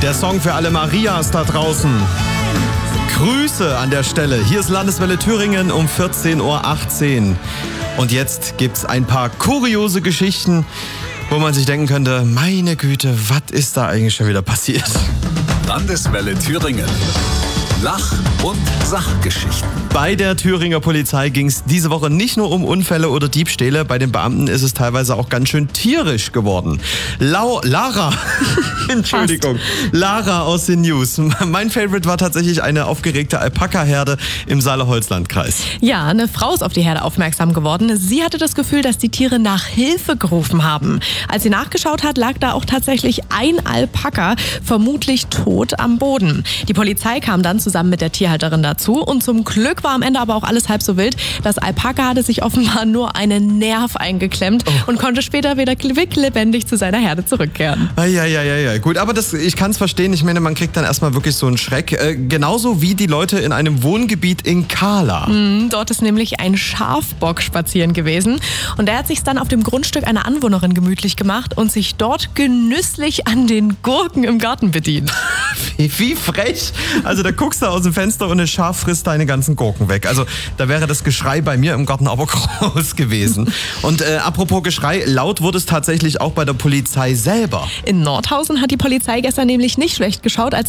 Der Song für alle Marias da draußen. Grüße an der Stelle. Hier ist Landeswelle Thüringen um 14.18 Uhr. Und jetzt gibt's ein paar kuriose Geschichten, wo man sich denken könnte, meine Güte, was ist da eigentlich schon wieder passiert? Landeswelle Thüringen. Lach- und Sachgeschichten. Bei der Thüringer Polizei ging es diese Woche nicht nur um Unfälle oder Diebstähle. Bei den Beamten ist es teilweise auch ganz schön tierisch geworden. Lara, Entschuldigung, Lara aus den News. Mein Favorite war tatsächlich eine aufgeregte Alpaka-Herde im Saale-Holzland-Kreis. Ja, eine Frau ist auf die Herde aufmerksam geworden. Sie hatte das Gefühl, dass die Tiere nach Hilfe gerufen haben. Als sie nachgeschaut hat, lag da auch tatsächlich ein Alpaka, vermutlich tot am Boden. Die Polizei kam dann zusammen mit der Tierhalterin dazu und zum Glück war am Ende aber auch alles halb so wild. Das Alpaka hatte sich offenbar nur einen Nerv eingeklemmt und konnte später wieder quicklebendig zu seiner Herde zurückkehren. Ja, gut, aber ich kann es verstehen. Ich meine, man kriegt dann erstmal wirklich so einen Schreck. Genauso wie die Leute in einem Wohngebiet in Kala. Dort ist nämlich ein Schafbock spazieren gewesen und der hat sich dann auf dem Grundstück einer Anwohnerin gemütlich gemacht und sich dort genüsslich an den Gurken im Garten bedient. Wie frech. Also da guckst du aus dem Fenster und ein Schaf frisst deine ganzen Gurken weg. Also da wäre das Geschrei bei mir im Garten aber groß gewesen. Und apropos Geschrei, laut wurde es tatsächlich auch bei der Polizei selber. In Nordhausen hat die Polizei gestern nämlich nicht schlecht geschaut, als